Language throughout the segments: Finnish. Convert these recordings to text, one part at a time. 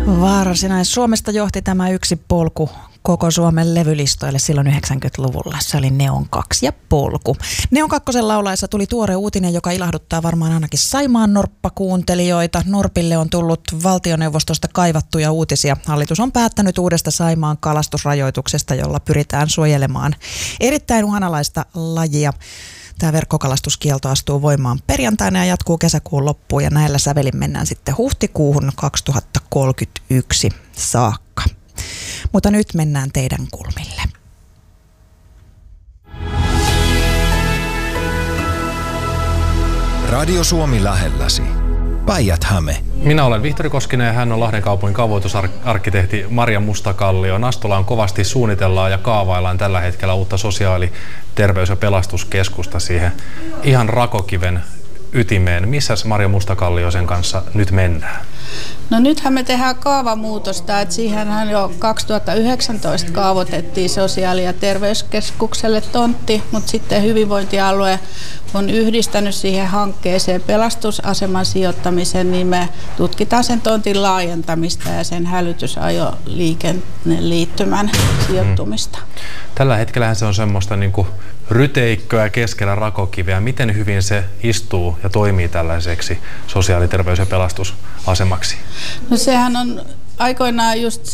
Varsinais-Suomesta johti tämä yksi polku koko Suomen levylistoille silloin 90-luvulla. Se oli Neon 2 ja polku. Neon 2 laulaessa tuli tuore uutinen, joka ilahduttaa varmaan ainakin Saimaan norppakuuntelijoita. Norpille on tullut valtioneuvostosta kaivattuja uutisia. Hallitus on päättänyt uudesta Saimaan kalastusrajoituksesta, jolla pyritään suojelemaan erittäin uhanalaista lajia. Tämä verkkokalastuskielto astuu voimaan perjantaina ja jatkuu kesäkuun loppuun ja näillä sävelin mennään sitten huhtikuuhun 2031 saakka. Mutta nyt mennään teidän kulmille. Radio Suomi lähelläsi. Päijät-Häme. Minä olen Vihtori Koskinen ja hän on Lahden kaupungin kaavoitusarkkitehti Marja Mustakallio. Nastolaan kovasti suunnitellaan ja kaavaillaan tällä hetkellä uutta sosiaali-, terveys- ja pelastuskeskusta siihen ihan Rakokiven ytimeen. Missäs Marja Mustakallio sen kanssa nyt mennään? No nythän me tehdään kaavamuutosta, että siihenhän jo 2019 kaavoitettiin sosiaali- ja terveyskeskukselle tontti, mutta sitten hyvinvointialue on yhdistänyt siihen hankkeeseen pelastusaseman sijoittamisen, niin me tutkitaan sen tontin laajentamista ja sen hälytysajoliikenneliittymän sijoittumista. Tällä hetkellähän se on semmoista niin kuin ryteikköä keskellä Rakokiveä. Miten hyvin se istuu ja toimii tällaiseksi sosiaali-, terveys- ja pelastusasemaksi? No sehän on aikoinaan just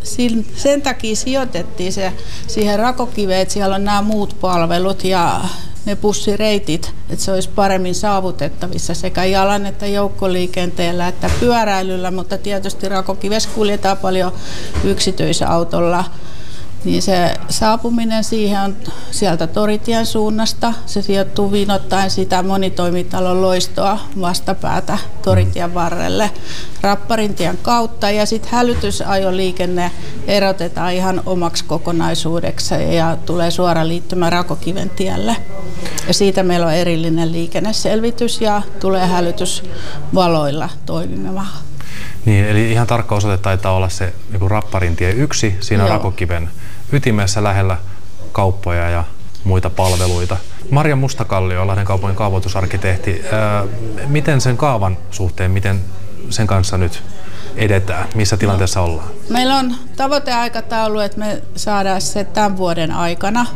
sen takia sijoitettiin se siihen Rakokiveen, että siellä on nämä muut palvelut ja ne bussireitit, että se olisi paremmin saavutettavissa sekä jalan- että joukkoliikenteellä että pyöräilyllä, mutta tietysti Rakokivessä kuljetaan paljon yksityisautolla. Niin se saapuminen siihen on sieltä Toritien suunnasta. Se sijoittuu viinoittain sitä monitoimitalon loistoa vastapäätä Toritien varrelle Rapparintien kautta. Ja sitten hälytysajoliikenne erotetaan ihan omaksi kokonaisuudeksi ja tulee suora liittymä Rakokiven tielle. Ja siitä meillä on erillinen liikenneselvitys ja tulee hälytysvaloilla toimimaan. Niin, eli ihan tarkka osoite taitaa olla se niin Rapparintie 1 siinä Rakokiven ytimessä lähellä kauppoja ja muita palveluita. Marja Mustakallio, Lahden kaupungin kaavoitusarkkitehti. Miten sen kaavan suhteen, miten sen kanssa nyt edetään? Missä tilanteessa ollaan? Meillä on tavoiteaikataulu, että me saadaan se tämän vuoden aikana.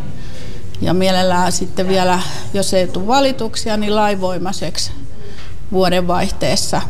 Ja mielellään sitten vielä, jos ei tule valituksia, niin lainvoimaiseksi vuodenvaihteessa.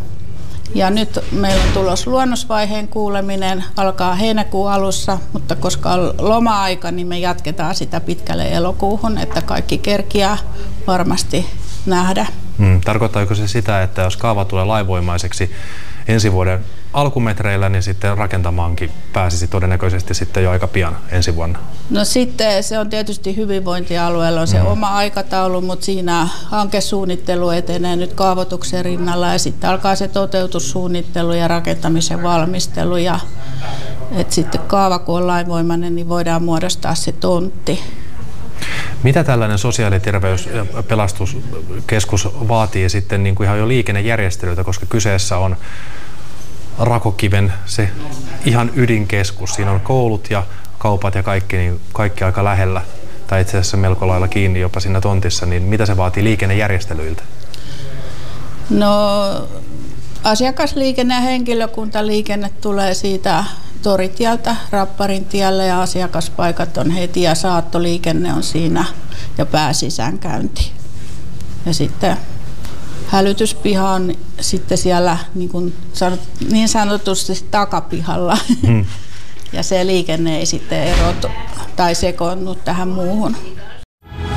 Ja nyt meillä on tulos luonnosvaiheen kuuleminen, alkaa heinäkuun alussa, mutta koska on loma-aika, niin me jatketaan sitä pitkälle elokuuhun, että kaikki kerkiää varmasti nähdä. Tarkoittaako se sitä, että jos kaava tulee lainvoimaiseksi ensi vuoden alkumetreillä, niin sitten rakentamaankin pääsisi todennäköisesti sitten jo aika pian ensi vuonna? No sitten se on tietysti hyvinvointialueella on se oma aikataulu, mutta siinä hankesuunnittelu etenee nyt kaavoituksen rinnalla ja sitten alkaa se toteutussuunnittelu ja rakentamisen valmistelu. Ja että sitten kaava kun on lainvoimainen, niin voidaan muodostaa se tontti. Mitä tällainen sosiaali-, terveys- ja pelastuskeskus vaatii sitten niin kuin ihan jo liikennejärjestelyitä, koska kyseessä on Rakokiven se ihan ydinkeskus. Siinä on koulut ja kaupat ja kaikki, niin kaikki aika lähellä, tai itse asiassa melko lailla kiinni jopa siinä tontissa, niin mitä se vaatii liikennejärjestelyiltä? No asiakasliikenne ja henkilökuntaliikenne tulee siitä Toritieltä Rapparintielle ja asiakaspaikat on heti ja saattoliikenne on siinä ja pääsisäänkäynti. Ja sitten hälytyspiha on sitten siellä niin sanotusti takapihalla ja se liikenne ei sitten erotu tai sekoonnut tähän muuhun.